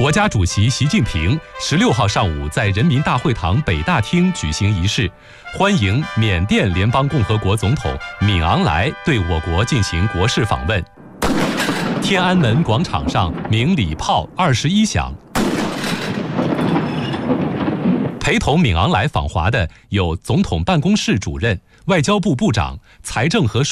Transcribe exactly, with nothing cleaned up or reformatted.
国家主席习近平十六号上午在人民大会堂北大厅举行仪式，欢迎缅甸联邦共和国总统敏昂莱对我国进行国事访问。天安门广场上鸣礼炮二十一响。陪同敏昂莱访华的有总统办公室主任、外交部部长、财政和